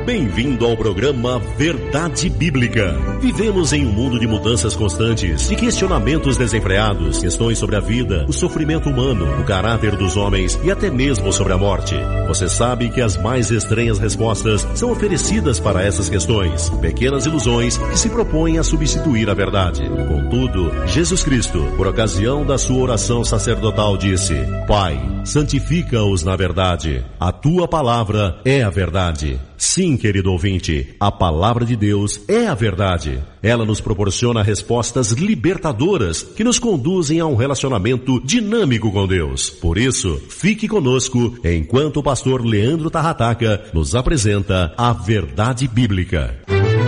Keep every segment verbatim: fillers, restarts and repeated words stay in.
Bem-vindo ao programa Verdade Bíblica. Vivemos em um mundo de mudanças constantes, de questionamentos desenfreados, questões sobre a vida, o sofrimento humano, o caráter dos homens e até mesmo sobre a morte. Você sabe que as mais estranhas respostas são oferecidas para essas questões, pequenas ilusões que se propõem a substituir a verdade. Contudo, Jesus Cristo, por ocasião da sua oração sacerdotal, disse: Pai, santifica-os na verdade. A tua palavra é a verdade. Sim, querido ouvinte, a palavra de Deus é a verdade. Ela nos proporciona respostas libertadoras que nos conduzem a um relacionamento dinâmico com Deus. Por isso, fique conosco enquanto o pastor Leandro Tarrataca nos apresenta a Verdade Bíblica.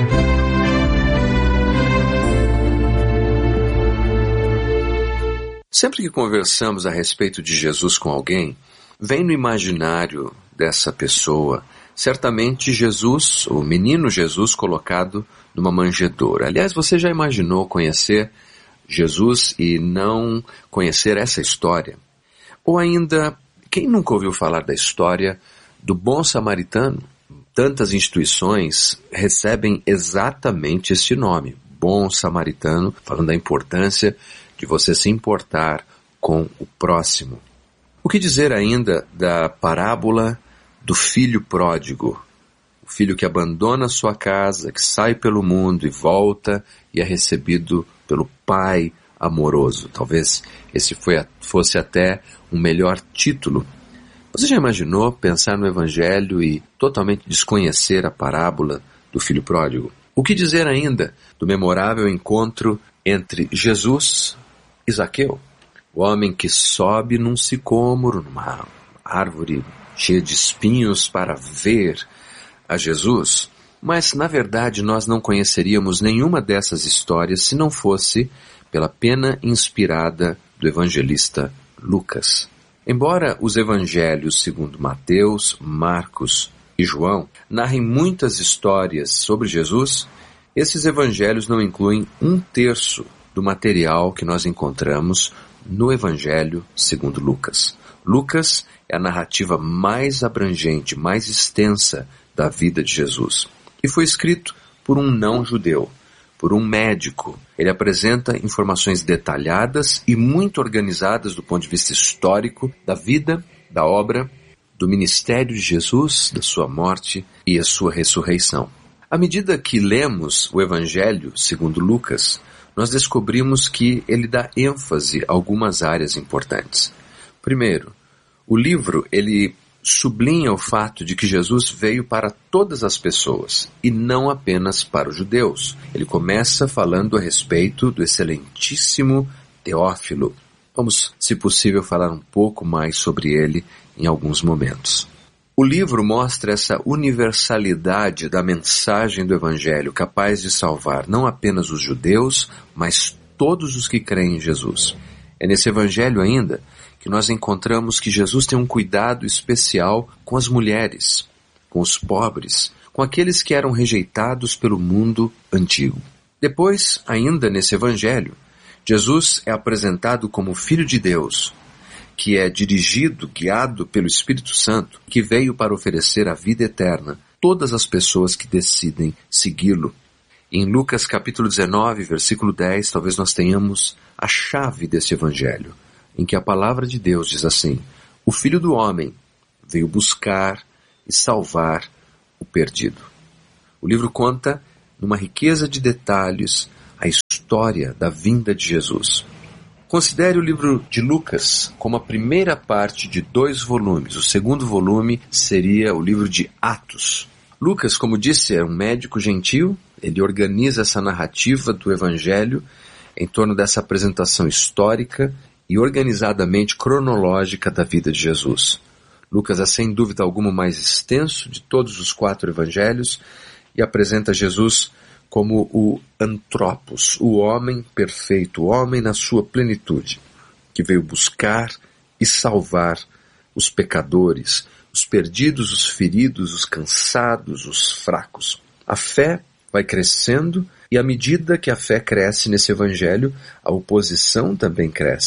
Sempre que conversamos a respeito de Jesus com alguém, vem no imaginário dessa pessoa certamente Jesus, o menino Jesus colocado numa manjedoura. Aliás, você já imaginou conhecer Jesus e não conhecer essa história? Ou ainda, quem nunca ouviu falar da história do bom samaritano? Tantas instituições recebem exatamente este nome, bom samaritano, falando da importância de você se importar com o próximo. O que dizer ainda da parábola do filho pródigo, o filho que abandona sua casa, que sai pelo mundo e volta e é recebido pelo pai amoroso? Talvez esse foi, fosse até um melhor título. Você já imaginou pensar no Evangelho e totalmente desconhecer a parábola do filho pródigo? O que dizer ainda do memorável encontro entre Jesus e Zaqueu, o homem que sobe num sicômoro, numa árvore cheia de espinhos para ver a Jesus? Mas, na verdade, nós não conheceríamos nenhuma dessas histórias se não fosse pela pena inspirada do evangelista Lucas. Embora os evangelhos segundo Mateus, Marcos e João narrem muitas histórias sobre Jesus, esses evangelhos não incluem um terço do material que nós encontramos no evangelho segundo Lucas. Lucas é a narrativa mais abrangente, mais extensa da vida de Jesus. E foi escrito por um não-judeu, por um médico. Ele apresenta informações detalhadas e muito organizadas do ponto de vista histórico da vida, da obra, do ministério de Jesus, da sua morte e a sua ressurreição. À medida que lemos o Evangelho segundo Lucas, nós descobrimos que ele dá ênfase a algumas áreas importantes. Primeiro, o livro, ele sublinha o fato de que Jesus veio para todas as pessoas e não apenas para os judeus. Ele começa falando a respeito do excelentíssimo Teófilo. Vamos, se possível, falar um pouco mais sobre ele em alguns momentos. O livro mostra essa universalidade da mensagem do Evangelho, capaz de salvar não apenas os judeus, mas todos os que creem em Jesus. É nesse Evangelho ainda que nós encontramos que Jesus tem um cuidado especial com as mulheres, com os pobres, com aqueles que eram rejeitados pelo mundo antigo. Depois, ainda nesse Evangelho, Jesus é apresentado como Filho de Deus, que é dirigido, guiado pelo Espírito Santo, que veio para oferecer a vida eterna a todas as pessoas que decidem segui-lo. Em Lucas capítulo dezenove, versículo dez, talvez nós tenhamos a chave desse Evangelho, em que a palavra de Deus diz assim: o Filho do Homem veio buscar e salvar o perdido. O livro conta, numa riqueza de detalhes, a história da vinda de Jesus. Considere o livro de Lucas como a primeira parte de dois volumes. O segundo volume seria o livro de Atos. Lucas, como disse, é um médico gentil. Ele organiza essa narrativa do Evangelho em torno dessa apresentação histórica e organizadamente cronológica da vida de Jesus. Lucas é sem dúvida alguma o mais extenso de todos os quatro evangelhos e apresenta Jesus como o antropos, o homem perfeito, o homem na sua plenitude, que veio buscar e salvar os pecadores, os perdidos, os feridos, os cansados, os fracos. A fé vai crescendo e à medida que a fé cresce nesse evangelho, a oposição também cresce.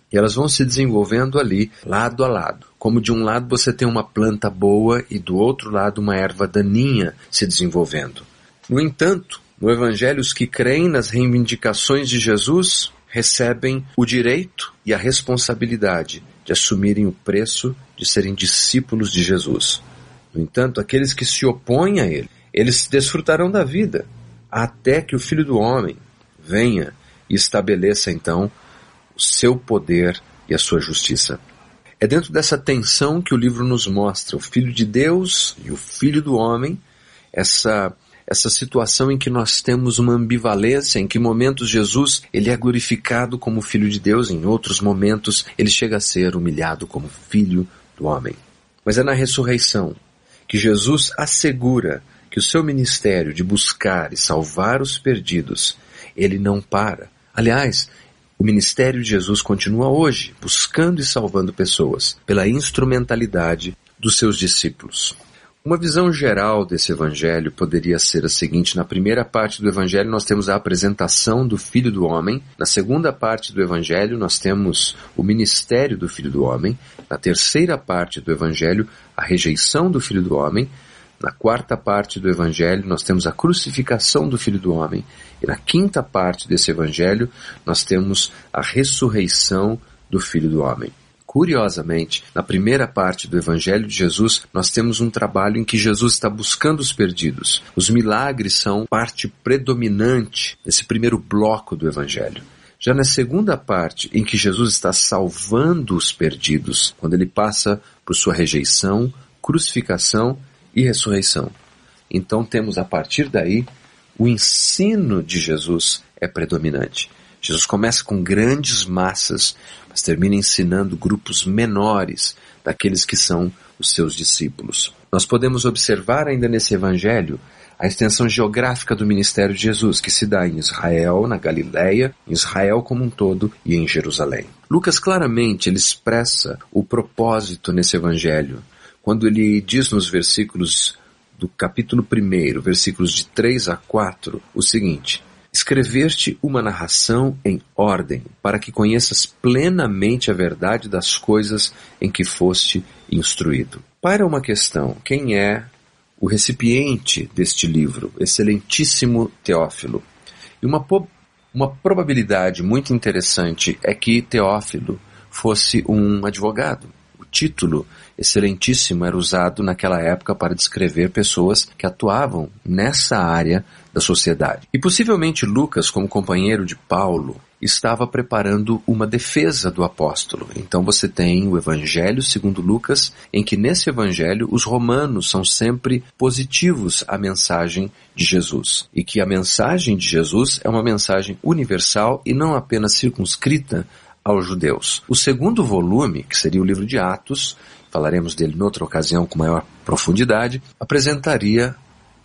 E elas vão se desenvolvendo ali, lado a lado. Como de um lado você tem uma planta boa e do outro lado uma erva daninha se desenvolvendo. No entanto, no Evangelho, os que creem nas reivindicações de Jesus recebem o direito e a responsabilidade de assumirem o preço de serem discípulos de Jesus. No entanto, aqueles que se opõem a ele, eles desfrutarão da vida, até que o Filho do Homem venha e estabeleça então o seu poder e a sua justiça. É dentro dessa tensão que o livro nos mostra o Filho de Deus e o Filho do Homem, essa, essa situação em que nós temos uma ambivalência, em que momentos Jesus ele é glorificado como Filho de Deus, em outros momentos ele chega a ser humilhado como Filho do Homem. Mas é na ressurreição que Jesus assegura que o seu ministério de buscar e salvar os perdidos, ele não para. Aliás, o ministério de Jesus continua hoje, buscando e salvando pessoas, pela instrumentalidade dos seus discípulos. Uma visão geral desse evangelho poderia ser a seguinte: na primeira parte do evangelho nós temos a apresentação do Filho do Homem, na segunda parte do evangelho nós temos o ministério do Filho do Homem, na terceira parte do evangelho a rejeição do Filho do Homem, na quarta parte do Evangelho, nós temos a crucificação do Filho do Homem. E na quinta parte desse Evangelho, nós temos a ressurreição do Filho do Homem. Curiosamente, na primeira parte do Evangelho de Jesus, nós temos um trabalho em que Jesus está buscando os perdidos. Os milagres são parte predominante desse primeiro bloco do Evangelho. Já na segunda parte, em que Jesus está salvando os perdidos, quando ele passa por sua rejeição, crucificação e ressurreição. Então temos a partir daí, o ensino de Jesus é predominante. Jesus começa com grandes massas, mas termina ensinando grupos menores daqueles que são os seus discípulos. Nós podemos observar ainda nesse evangelho a extensão geográfica do ministério de Jesus, que se dá em Israel, na Galileia, em Israel como um todo e em Jerusalém. Lucas claramente ele expressa o propósito nesse evangelho, quando ele diz nos versículos do capítulo primeiro, versículos de três a quatro, o seguinte: escrever-te uma narração em ordem, para que conheças plenamente a verdade das coisas em que foste instruído. Para uma questão: quem é o recipiente deste livro, excelentíssimo Teófilo? E uma, uma probabilidade muito interessante é que Teófilo fosse um advogado. O título excelentíssimo era usado naquela época para descrever pessoas que atuavam nessa área da sociedade. E possivelmente Lucas, como companheiro de Paulo, estava preparando uma defesa do apóstolo. Então você tem o Evangelho segundo Lucas, em que nesse Evangelho os romanos são sempre positivos à mensagem de Jesus. E que a mensagem de Jesus é uma mensagem universal e não apenas circunscrita aos judeus. O segundo volume, que seria o livro de Atos, falaremos dele noutra ocasião com maior profundidade, apresentaria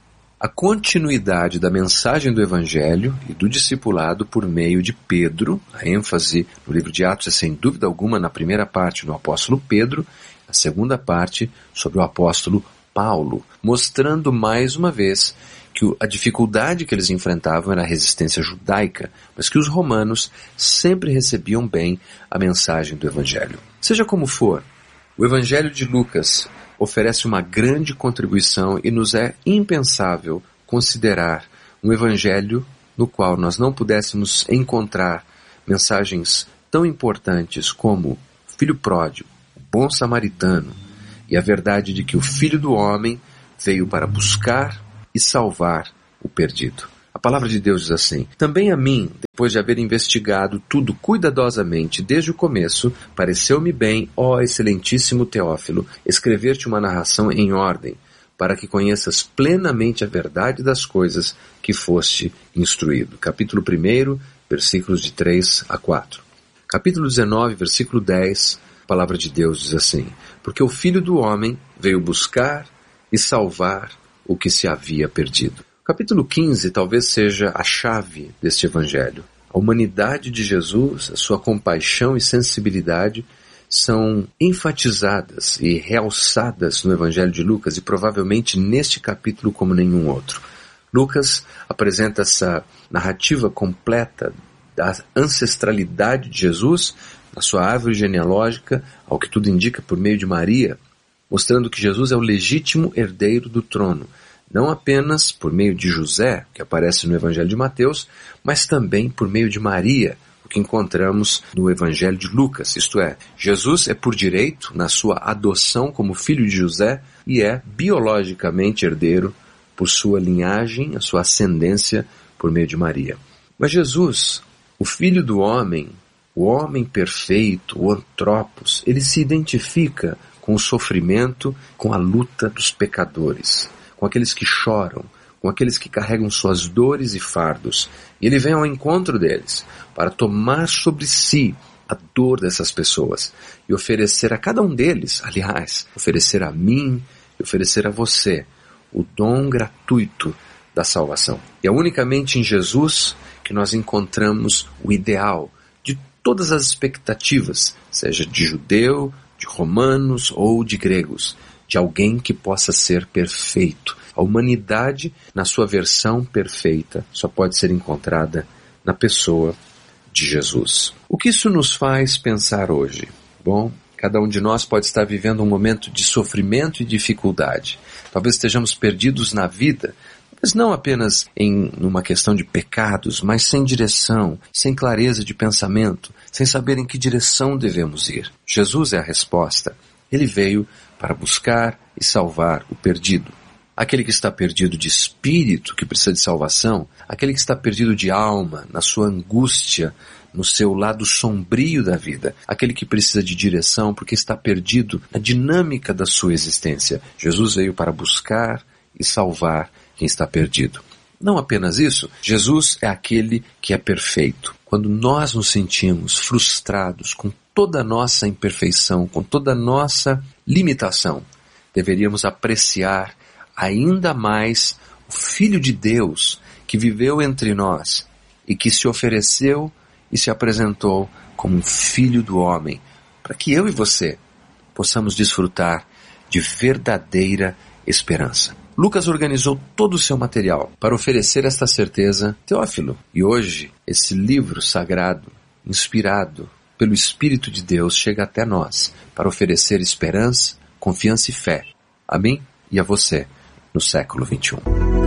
a continuidade da mensagem do Evangelho e do discipulado por meio de Pedro. A ênfase no livro de Atos é sem dúvida alguma na primeira parte no apóstolo Pedro, a segunda parte sobre o apóstolo Paulo, mostrando mais uma vez que a dificuldade que eles enfrentavam era a resistência judaica, mas que os romanos sempre recebiam bem a mensagem do Evangelho. Seja como for, o Evangelho de Lucas oferece uma grande contribuição e nos é impensável considerar um Evangelho no qual nós não pudéssemos encontrar mensagens tão importantes como o Filho Pródigo, o Bom Samaritano e a verdade de que o Filho do Homem veio para buscar e salvar o perdido. A palavra de Deus diz assim: também a mim, depois de haver investigado tudo cuidadosamente desde o começo, pareceu-me bem, ó excelentíssimo Teófilo, escrever-te uma narração em ordem, para que conheças plenamente a verdade das coisas que foste instruído. Capítulo primeiro, versículos de três a quatro. Capítulo dezenove, versículo dez, a palavra de Deus diz assim: porque o Filho do Homem veio buscar e salvar o que se havia perdido. O capítulo quinze talvez seja a chave deste evangelho. A humanidade de Jesus, a sua compaixão e sensibilidade são enfatizadas e realçadas no evangelho de Lucas e provavelmente neste capítulo como nenhum outro. Lucas apresenta essa narrativa completa da ancestralidade de Jesus, na sua árvore genealógica, ao que tudo indica, por meio de Maria, mostrando que Jesus é o legítimo herdeiro do trono, não apenas por meio de José, que aparece no Evangelho de Mateus, mas também por meio de Maria, o que encontramos no Evangelho de Lucas. Isto é, Jesus é por direito, na sua adoção como filho de José, e é biologicamente herdeiro por sua linhagem, a sua ascendência por meio de Maria. Mas Jesus, o Filho do homem, o homem perfeito, o antropos, ele se identifica com o sofrimento, com a luta dos pecadores, com aqueles que choram, com aqueles que carregam suas dores e fardos. E ele vem ao encontro deles para tomar sobre si a dor dessas pessoas e oferecer a cada um deles, aliás, oferecer a mim e oferecer a você o dom gratuito da salvação. E é unicamente em Jesus que nós encontramos o ideal de todas as expectativas, seja de judeu, de romanos ou de gregos, de alguém que possa ser perfeito. A humanidade, na sua versão perfeita, só pode ser encontrada na pessoa de Jesus. O que isso nos faz pensar hoje? Bom, cada um de nós pode estar vivendo um momento de sofrimento e dificuldade. Talvez estejamos perdidos na vida, mas não apenas em uma questão de pecados, mas sem direção, sem clareza de pensamento, sem saber em que direção devemos ir. Jesus é a resposta. Ele veio para buscar e salvar o perdido. Aquele que está perdido de espírito, que precisa de salvação, aquele que está perdido de alma, na sua angústia, no seu lado sombrio da vida, aquele que precisa de direção porque está perdido na dinâmica da sua existência. Jesus veio para buscar e salvar quem está perdido. Não apenas isso, Jesus é aquele que é perfeito. Quando nós nos sentimos frustrados com toda a nossa imperfeição, com toda a nossa limitação, deveríamos apreciar ainda mais o Filho de Deus que viveu entre nós e que se ofereceu e se apresentou como um Filho do homem, para que eu e você possamos desfrutar de verdadeira esperança. Lucas organizou todo o seu material para oferecer esta certeza, Teófilo. E hoje, esse livro sagrado, inspirado pelo Espírito de Deus, chega até nós para oferecer esperança, confiança e fé. A mim e a você, no século vinte e um.